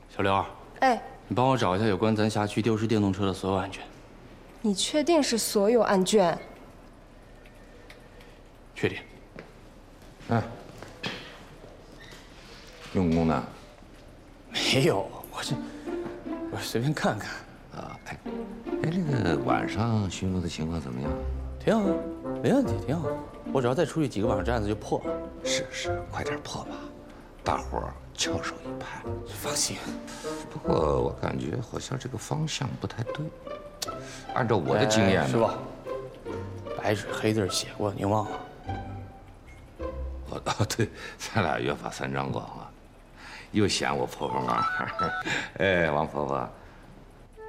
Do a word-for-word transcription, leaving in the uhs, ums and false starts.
小刘， 哎， 你帮我找一下有关咱辖区丢失电动车的所有案卷。 你确定是所有案卷？ 确定。 哎，用功呢？ 没有，我这我随便看看。 啊，哎，哎，这个晚上巡逻的情况怎么样？ 挺好，没问题，挺好。我只要再出去几个晚上，这案子就破了。 是是，快点破吧，大伙儿翘首以盼。 放心。 不过我感觉好像这个方向不太对。按照我的经验， 师傅，白纸黑字写过，您忘了？ 哦哦，对，咱俩约法三章过啊，又嫌我婆婆忙。哎，王婆婆，